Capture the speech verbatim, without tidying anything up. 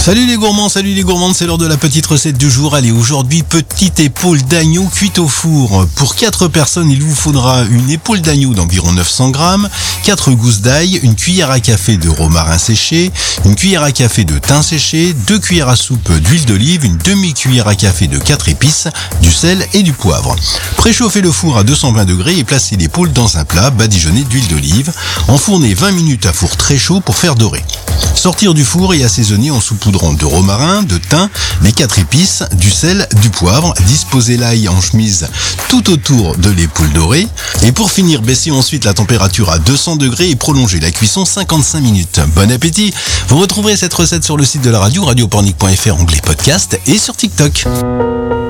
Salut les gourmands, salut les gourmandes, c'est l'heure de la petite recette du jour. Allez, aujourd'hui, petite épaule d'agneau cuite au four. Pour quatre personnes, il vous faudra une épaule d'agneau d'environ neuf cents grammes, quatre gousses d'ail, une cuillère à café de romarin séché, une cuillère à café de thym séché, deux cuillères à soupe d'huile d'olive, une demi-cuillère à café de quatre épices, du sel et du poivre. Préchauffez le four à deux cent vingt degrés et placez l'épaule dans un plat badigeonné d'huile d'olive. Enfournez vingt minutes à four très chaud pour faire dorer. Sortir du four et assaisonner en saupoudrant de romarin, de thym, les quatre épices, du sel, du poivre. Disposez l'ail en chemise tout autour de l'épaule dorée. Et pour finir, baissez ensuite la température à deux cents degrés et prolongez la cuisson cinquante-cinq minutes. Bon appétit! Vous retrouverez cette recette sur le site de la radio, radio pornic point f r, onglet podcast, et sur TikTok.